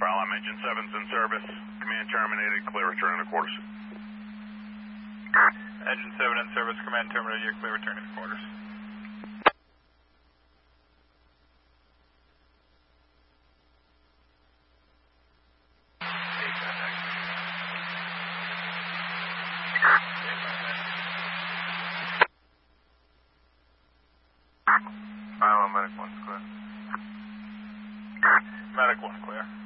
Bravo, engine 7's in service. Command terminated, clear return to quarters. Engine 7 in service, command terminated, clear return to quarters. Bravo, medic 1's clear. Medic 1 clear.